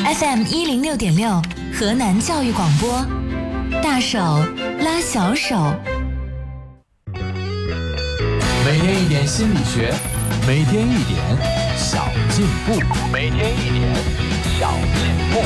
FM106.6河南教育广播，大手拉小手。 每天一点心理学，每天一点小进步，每天一点小进步。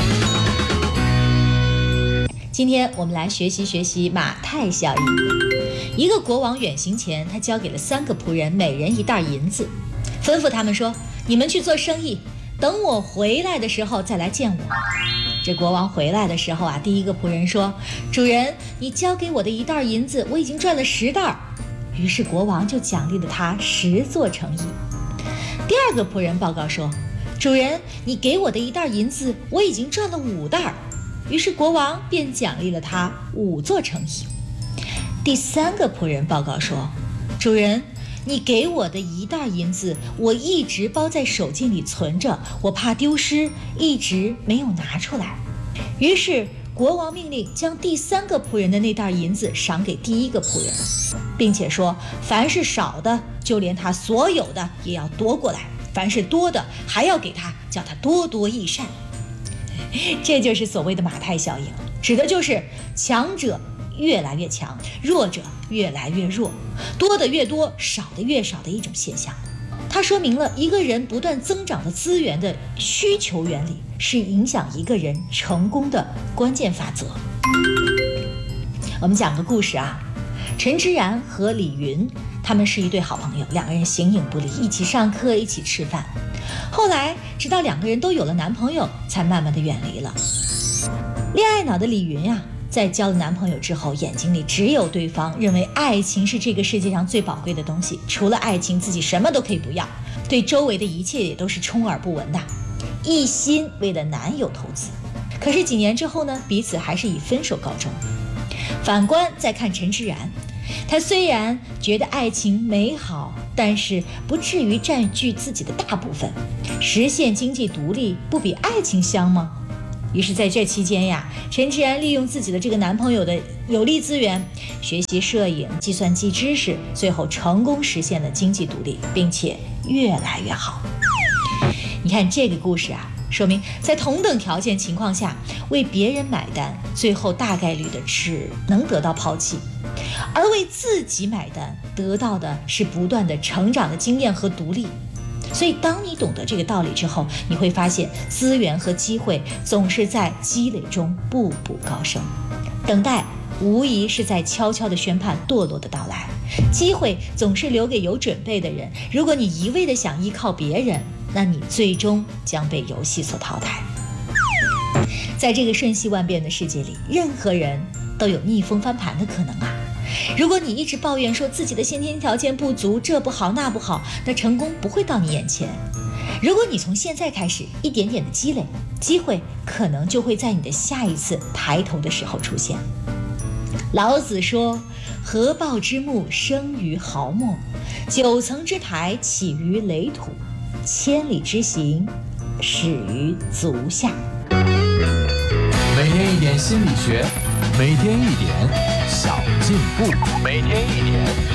今天我们来学习马太效应。一个国王远行前，他交给了3个仆人，每人1袋银子，吩咐他们说：你们去做生意，等我回来的时候再来见我。这国王回来的时候啊，第一个仆人说：主人，你交给我的1袋银子，我已经赚了10袋。于是国王就奖励了他10座城邑。第二个仆人报告说：主人，你给我的1袋银子，我已经赚了5袋。于是国王便奖励了他5座城邑。第3个仆人报告说：主人，你给我的1袋银子，我一直包在手巾里存着，我怕丢失，一直没有拿出来。于是国王命令将第3个仆人的那袋银子赏给第1个仆人，并且说：凡是少的，就连他所有的也要夺过来；凡是多的，还要给他，叫他多多益善。这就是所谓的马太效应，指的就是强者越来越强，弱者越来越弱，多的越多，少的越少的一种现象。它说明了一个人不断增长的资源的需求原理，是影响一个人成功的关键法则。我们讲个故事啊，陈之然和李云，他们是一对好朋友，2个人形影不离，一起上课，一起吃饭。后来直到2个人都有了男朋友，才慢慢的远离了。恋爱脑的李云啊，在交了男朋友之后，眼睛里只有对方，认为爱情是这个世界上最宝贵的东西，除了爱情自己什么都可以不要，对周围的一切也都是充耳不闻的，一心为了男友投资。可是几年之后呢，彼此还是以分手告终。反观再看陈之然，他虽然觉得爱情美好，但是不至于占据自己的大部分，实现经济独立不比爱情香吗？于是在这期间呀，陈之然利用自己的这个男朋友的有利资源，学习摄影、计算机知识，最后成功实现了经济独立，并且越来越好。你看这个故事啊，说明在同等条件情况下，为别人买单，最后大概率的只能得到抛弃，而为自己买单，得到的是不断的成长的经验和独立。所以当你懂得这个道理之后，你会发现资源和机会总是在积累中步步高升，等待无疑是在悄悄地宣判堕落的到来，机会总是留给有准备的人。如果你一味地想依靠别人，那你最终将被游戏所淘汰。在这个瞬息万变的世界里，任何人都有逆风翻盘的可能啊。如果你一直抱怨说自己的先天条件不足，这不好那不好，那成功不会到你眼前。如果你从现在开始一点点的积累，机会可能就会在你的下一次抬头的时候出现。老子说：合抱之木，生于毫末；9层之台，起于垒土；1000里之行，始于足下。 每天一点心理学，每天一点小进步，每天一点